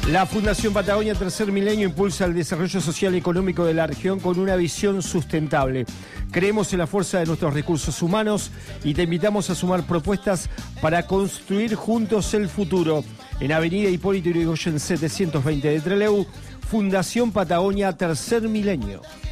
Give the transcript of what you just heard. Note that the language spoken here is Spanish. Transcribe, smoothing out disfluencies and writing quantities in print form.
La Fundación Patagonia Tercer Milenio impulsa el desarrollo social y económico de la región con una visión sustentable. Creemos en la fuerza de nuestros recursos humanos y te invitamos a sumar propuestas para construir juntos el futuro. En Avenida Hipólito Yrigoyen 720 de Trelew, Fundación Patagonia Tercer Milenio.